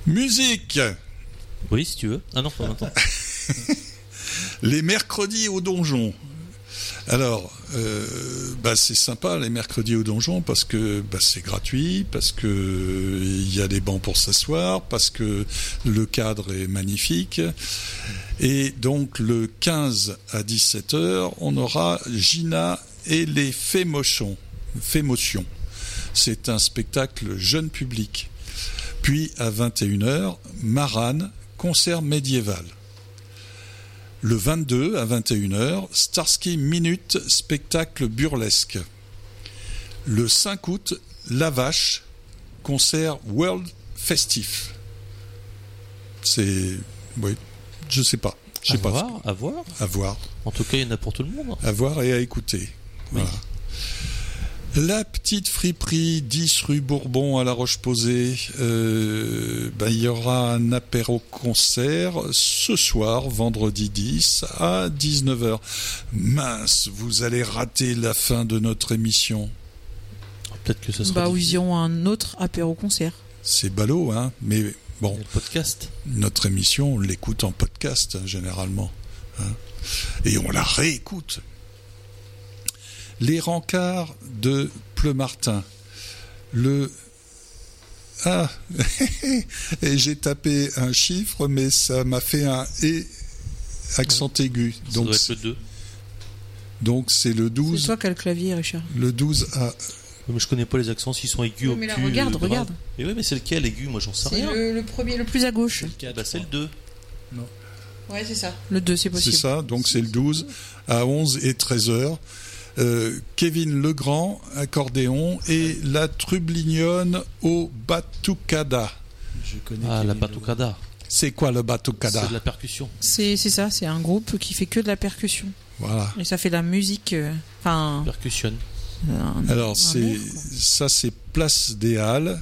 Musique. Oui, si tu veux. Ah non, pas maintenant. Les mercredis au donjon. Alors, c'est sympa les mercredis au donjon parce que c'est gratuit, parce que il y a des bancs pour s'asseoir, parce que le cadre est magnifique. Et donc le 15 à 17h, on aura Gina et les Fémotions. C'est un spectacle jeune public. Puis à 21h, Marane, concert médiéval. Le 22 à 21h, Starsky Minute, spectacle burlesque. Le 5 août, La Vache, concert world festif. Je sais pas. À voir. À voir. En tout cas, il y en a pour tout le monde. À voir et à écouter. Oui. Voilà. La petite friperie 10 rue Bourbon à La Roche-Posay, il y aura un apéro-concert ce soir, vendredi 10 à 19h. Mince, vous allez rater la fin de notre émission. Peut-être que ce sera... ils auront un autre apéro-concert. C'est ballot, hein, mais bon. Le podcast. Notre émission, on l'écoute en podcast, généralement. Hein, et on la réécoute. Les rencarts de Pleumartin. Et j'ai tapé un chiffre, mais ça m'a fait un et accent aigu. Ça doit être le 2. Donc c'est le 12. C'est toi qui as le clavier, Richard. Le 12 à... Mais je connais pas les accents, s'ils sont aigus ou mais là, regarde. Et oui, mais c'est lequel aigu? Moi, j'en sais rien. C'est le premier, le plus à gauche. C'est le 2. Non. Ouais, c'est ça. Le 2, c'est possible. C'est ça, donc c'est le 12 à 11 et 13h. Kevin Legrand, accordéon, et la Trublignonne au batucada. Je connais la Kevin batucada. C'est quoi le batucada? C'est de la percussion. C'est ça, c'est un groupe qui fait que de la percussion. Voilà. Et ça fait de la musique. Percussion. Alors c'est Place des Halles.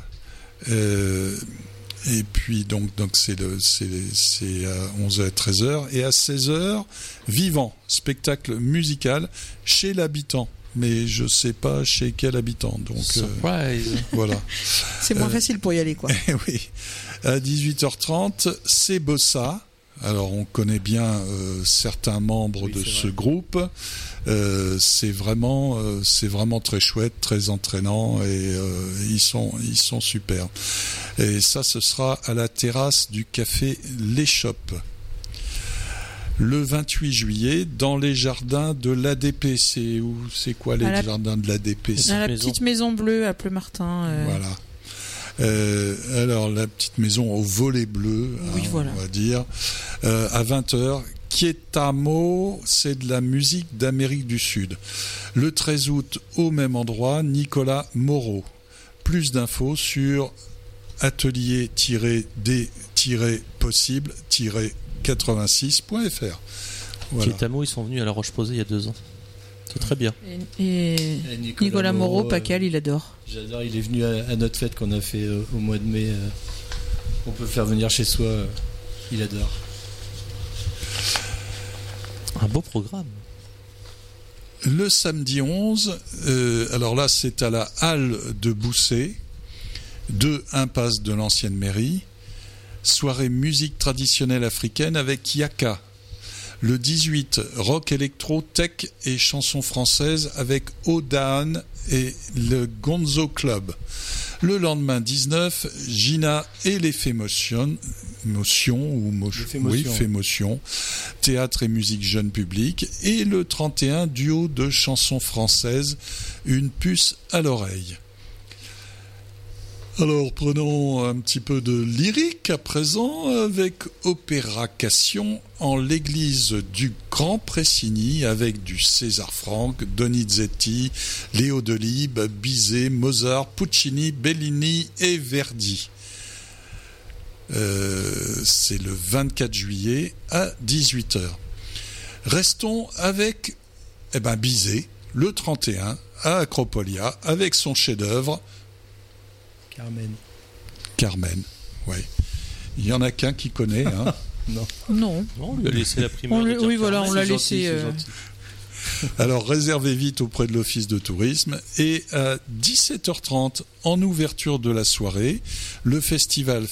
Et puis donc c'est à 11h et 13h, et à 16h, Vivant, spectacle musical chez l'habitant, mais je sais pas chez quel habitant, donc surprise. Voilà. C'est moins facile pour y aller, quoi. Oui. À 18h30, c'est Bossa. Alors on connaît bien certains membres de ce groupe. C'est vraiment très chouette, très entraînant, et ils sont super. Et ça, ce sera à la terrasse du café L'Échoppe. Le 28 juillet, dans les jardins de l'ADP. C'est quoi les jardins de l'ADP? C'est la petite maison bleue à Pleumartin. Voilà. Alors la petite maison au volet bleu, on va dire, à 20h. Quietamo, c'est de la musique d'Amérique du Sud. Le 13 août, au même endroit, Nicolas Moreau. Plus d'infos sur atelier-possible-86.fr. Voilà. Quietamo, ils sont venus à La Roche-Posay il y a 2 ans. C'est très bien. Et Nicolas Moreau, Pascal, il adore. J'adore, il est venu à notre fête qu'on a fait au mois de mai. On peut le faire venir chez soi, il adore. Un beau programme. Le samedi 11, alors là c'est à la halle de Boussay, 2 impasse de l'ancienne mairie, soirée musique traditionnelle africaine avec Yaka. Le 18, rock électro, tech et chansons françaises avec Odan et le Gonzo Club. Le lendemain 19, Gina et les Fémotions, théâtre et musique jeune public. Et le 31, duo de chansons françaises, une puce à l'oreille. Alors prenons un petit peu de lyrique à présent avec Opéracation en l'église du Grand Pressigny avec du César Franck, Donizetti, Léo Delibes, Bizet, Mozart, Puccini, Bellini et Verdi. C'est le 24 juillet à 18h. Restons avec Bizet, le 31 à Acropolia avec son chef-d'œuvre Carmen, oui. Il y en a qu'un qui connaît, hein. Non. On lui a laissé la primeur. Oui, voilà, on l'a laissé. Alors réservez vite auprès de l'office de tourisme. Et à 17h30, en ouverture de la soirée, le festival